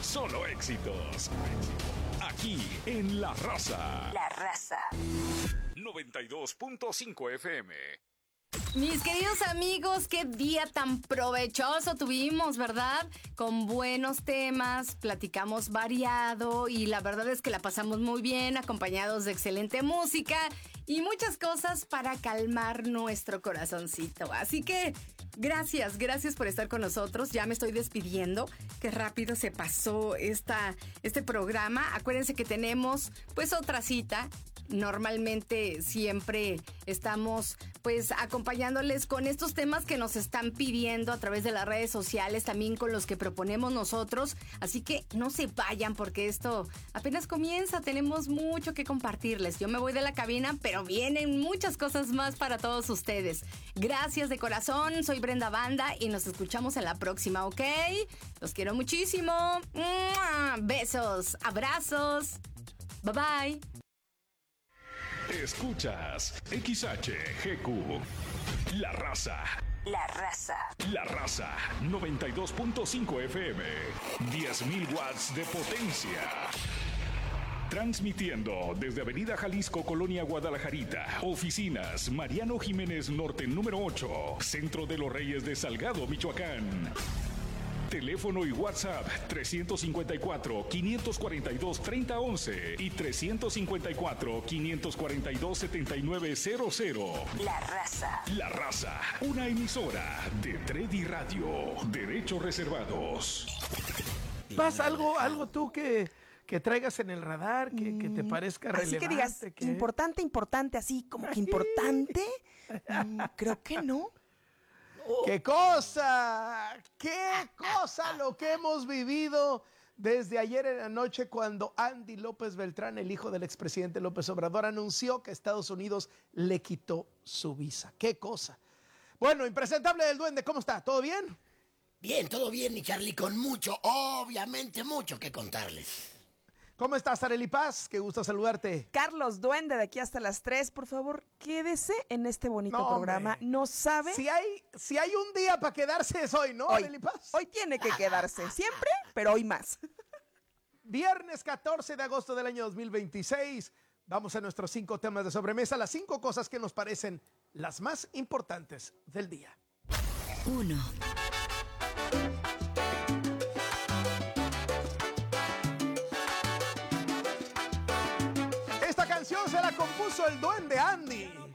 solo éxitos. Aquí en La Raza. La Raza. 92.5 FM. Mis queridos amigos, qué día tan provechoso tuvimos, ¿verdad? Con buenos temas, platicamos variado y la verdad es que la pasamos muy bien, acompañados de excelente música y muchas cosas para calmar nuestro corazoncito. Así que gracias por estar con nosotros. Ya me estoy despidiendo. Qué rápido se pasó este programa. Acuérdense que tenemos pues otra cita. Normalmente siempre estamos pues acompañándoles con estos temas que nos están pidiendo a través de las redes sociales, también con los que proponemos nosotros, así que no se vayan porque esto apenas comienza, tenemos mucho que compartirles. Yo me voy de la cabina, pero vienen muchas cosas más para todos ustedes. Gracias de corazón, soy Brenda Banda y nos escuchamos en la próxima, ¿ok? Los quiero muchísimo. Besos, abrazos, bye bye. Escuchas XHGQ, La Raza. La Raza. La Raza, 92.5 FM, 10.000 watts de potencia. Transmitiendo desde Avenida Jalisco, Colonia Guadalajarita. Oficinas, Mariano Jiménez Norte, número 8, Centro de los Reyes de Salgado, Michoacán. Teléfono y WhatsApp 354-542-3011 y 354-542-7900. La Raza. La Raza, una emisora de Tredi Radio. Derechos reservados. ¿Pasa algo tú que traigas en el radar, que te parezca relevante? Así que digas, importante, así como que importante, creo que no. ¡Qué cosa! ¡Qué cosa lo que hemos vivido desde ayer en la noche cuando Andy López Beltrán, el hijo del expresidente López Obrador, anunció que Estados Unidos le quitó su visa? ¡Qué cosa! Bueno, impresentable del Duende, ¿cómo está? ¿Todo bien? Bien, todo bien, mi Charlie, con obviamente mucho que contarles. ¿Cómo estás, Arely Paz? Qué gusto saludarte. Carlos Duende, de aquí hasta las 3, por favor, quédese en este bonito programa. Hombre. No sabe. Si hay un día para quedarse es hoy, ¿no, Arely Paz? Hoy tiene que quedarse, siempre, pero hoy más. Viernes 14 de agosto del año 2026. Vamos a nuestros 5 temas de sobremesa, las 5 cosas que nos parecen las más importantes del día. 1. Esta canción se la compuso el Duende Andy.